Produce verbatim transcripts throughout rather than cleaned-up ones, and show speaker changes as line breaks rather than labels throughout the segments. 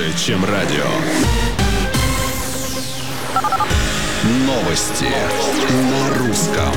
чем радио. Новости на русском.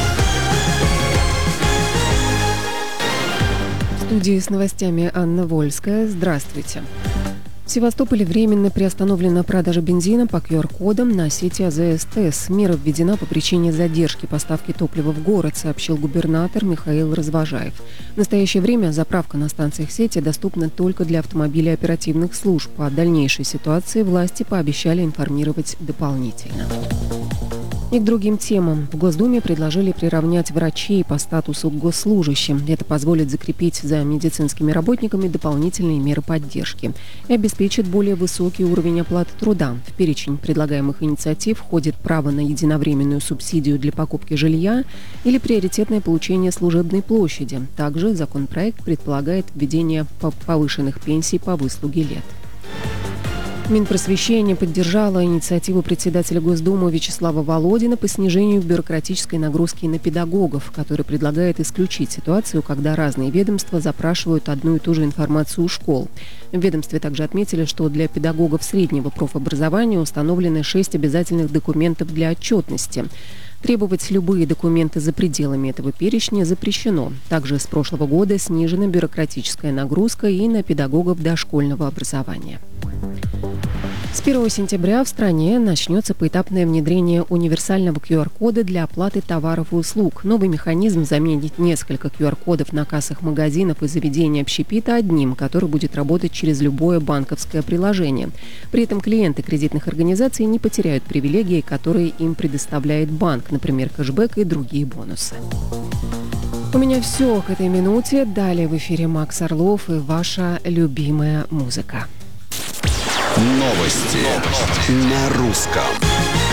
В студии с новостями Анна Вольская. Здравствуйте. В Севастополе временно приостановлена продажа бензина по ку ар кодам на сети а зэ эс тэ эс. Мера введена по причине задержки поставки топлива в город, сообщил губернатор Михаил Развожаев. В настоящее время заправка на станциях сети доступна только для автомобилей оперативных служб. О дальнейшей ситуации власти пообещали информировать дополнительно. И к другим темам. В Госдуме предложили приравнять врачей по статусу к госслужащим. Это позволит закрепить за медицинскими работниками дополнительные меры поддержки и обеспечит более высокий уровень оплаты труда. В перечень предлагаемых инициатив входит право на единовременную субсидию для покупки жилья или приоритетное получение служебной площади. Также законопроект предполагает введение повышенных пенсий по выслуге лет. Минпросвещение поддержало инициативу председателя Госдумы Вячеслава Володина по снижению бюрократической нагрузки на педагогов, который предлагает исключить ситуацию, когда разные ведомства запрашивают одну и ту же информацию у школ. В ведомстве также отметили, что для педагогов среднего профобразования установлены шесть обязательных документов для отчетности. Требовать любые документы за пределами этого перечня запрещено. Также с прошлого года снижена бюрократическая нагрузка и на педагогов дошкольного образования. С первого сентября в стране начнется поэтапное внедрение универсального ку ар кода для оплаты товаров и услуг. Новый механизм заменит несколько ку ар кодов на кассах магазинов и заведений общепита одним, который будет работать через любое банковское приложение. При этом клиенты кредитных организаций не потеряют привилегии, которые им предоставляет банк, например, кэшбэк и другие бонусы. У меня все к этой минуте. Далее в эфире Макс Орлов и ваша любимая музыка.
Новости на русском.